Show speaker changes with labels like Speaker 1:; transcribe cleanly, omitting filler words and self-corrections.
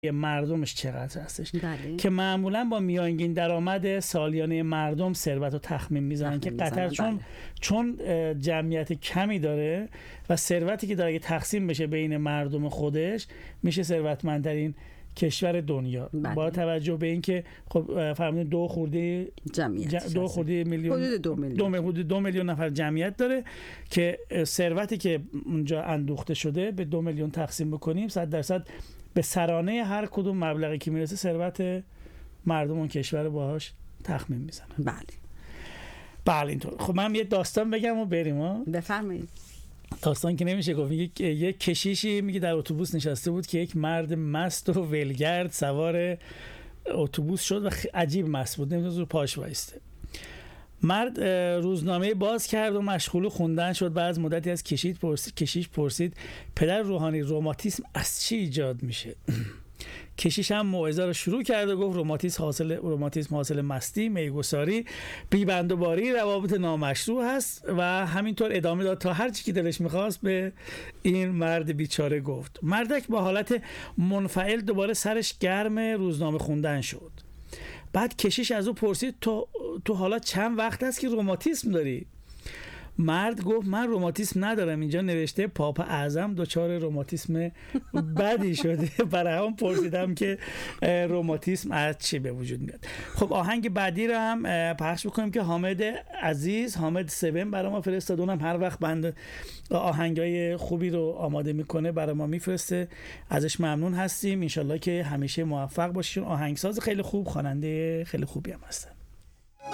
Speaker 1: مردمش چقدر هستش
Speaker 2: بله.
Speaker 1: که معمولا با میانگین درآمد سالیانه مردم ثروت رو تخمین میزنن که قطر چون جمعیت کمی داره و ثروتی که داره اگه تقسیم بشه بین مردم خودش میشه ثروتمندترین کشور دنیا.
Speaker 2: بله.
Speaker 1: با توجه به اینکه خب فرمودین 2 خورده میلیون حدود 2 میلیون نفر جمعیت داره که ثروتی که اونجا اندوخته شده به 2 میلیون تقسیم بکنیم 100% به سرانه هر کدوم مبلغی که میرسه ثروت مردم اون کشور باهاش تخمین میزنن. بله اینطور. خب من یه داستان بگم و بریم.
Speaker 2: بفرمایید.
Speaker 1: داستان که نمیشه گفت. یک کشیشی میگه در اتوبوس نشسته بود که یک مرد مست و ولگرد سوار اتوبوس شد و عجیب مست بود، نمیتونست رو پاش وایسته. مرد روزنامه باز کرد و مشغول خوندن شد. بعد از مدتی از کشیش پرسید پدر روحانی رماتیسم از چی ایجاد میشه؟ کشیش هم موعظه رو شروع کرد و گفت رماتیسم حاصل مستی، میگساری، بی‌بندوباری، روابط نامشروع هست و همینطور ادامه داد تا هر چی که دلش میخواست به این مرد بیچاره گفت. مردک با حالت منفعل دوباره سرش گرم روزنامه خوندن شد. بعد کشیش از او پرسید تو حالا چند وقت است که رماتیسم داری؟ مرد گفت من رماتیسم ندارم، اینجا نوشته پاپ اعظم دچار رماتیسم بدی شده، برای هم پرسیدم که رماتیسم از چی به وجود میاد. خب آهنگ بعدی رو هم پخش بکنیم که حامد عزیز، حامد 7 برای ما فرستاد. اونم هر وقت بند آهنگای خوبی رو آماده میکنه برای ما میفرسته، ازش ممنون هستیم. انشالله که همیشه موفق باشین. آهنگساز خیلی خوب، خواننده خیلی خوبی هم هستن.